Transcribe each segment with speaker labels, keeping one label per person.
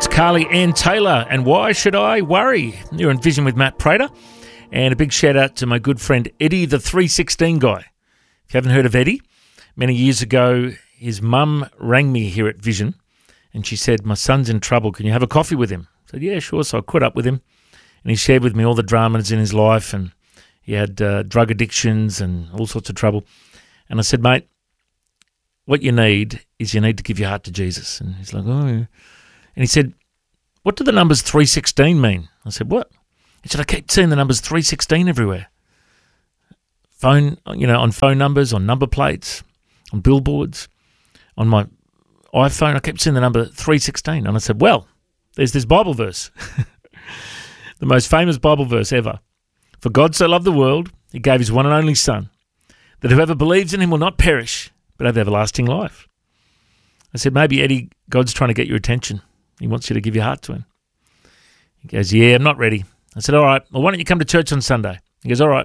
Speaker 1: It's Carly Ann Taylor, and Why Should I Worry? You're in Vision with Matt Prater, and a big shout out to my good friend Eddie, the 316 guy. If you haven't heard of Eddie, many years ago, his mum rang me here at Vision, and she said, my son's in trouble, can you have a coffee with him? I said, yeah, sure. So I caught up with him, and he shared with me all the dramas in his life, and he had drug addictions and all sorts of trouble. And I said, mate, what you need is you need to give your heart to Jesus. And he's like, oh, yeah. And he said, what do the numbers 316 mean? I said, what? He said, I keep seeing the numbers 316 everywhere. On phone numbers, on number plates, on billboards, on my iPhone, I kept seeing the number 316. And I said, well, there's this Bible verse, the most famous Bible verse ever. For God so loved the world, he gave his one and only Son, that whoever believes in him will not perish, but have everlasting life. I said, maybe, Eddie, God's trying to get your attention. He wants you to give your heart to him. He goes, yeah, I'm not ready. I said, all right, well, why don't you come to church on Sunday? He goes, all right.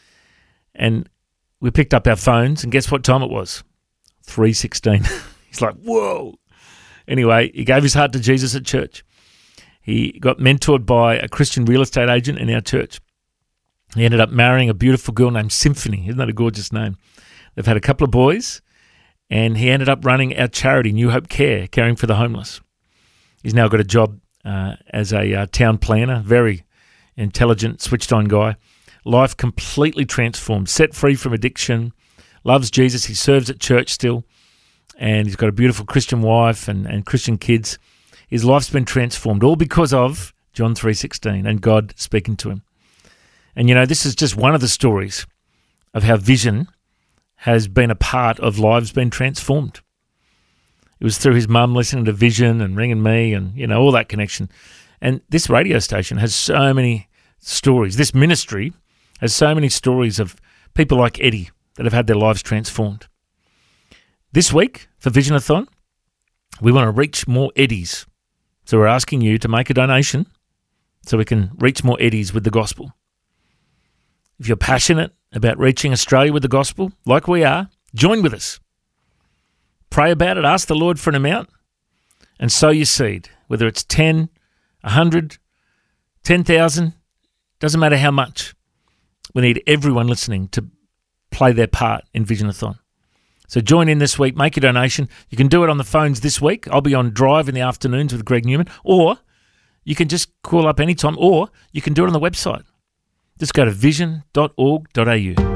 Speaker 1: And we picked up our phones, and guess what time it was? 3:16. He's like, whoa. Anyway, he gave his heart to Jesus at church. He got mentored by a Christian real estate agent in our church. He ended up marrying a beautiful girl named Symphony. Isn't that a gorgeous name? They've had a couple of boys, and he ended up running our charity, New Hope Care, caring for the homeless. He's now got a job as a town planner, very intelligent, switched-on guy. Life completely transformed, set free from addiction, loves Jesus. He serves at church still, and he's got a beautiful Christian wife and Christian kids. His life's been transformed, all because of John 3:16 and God speaking to him. And, this is just one of the stories of how Vision has been a part of lives being transformed. It was through his mum listening to Vision and ringing me and, all that connection. And this radio station has so many stories. This ministry has so many stories of people like Eddie that have had their lives transformed. This week for Visionathon, we want to reach more Eddies. So we're asking you to make a donation so we can reach more Eddies with the gospel. If you're passionate about reaching Australia with the gospel, like we are, join with us. Pray about it, ask the Lord for an amount, and sow your seed, whether it's 10, 100, 10,000, doesn't matter how much. We need everyone listening to play their part in Visionathon. So join in this week, make your donation. You can do it on the phones this week. I'll be on Drive in the afternoons with Greg Newman, or you can just call up anytime, or you can do it on the website. Just go to vision.org.au.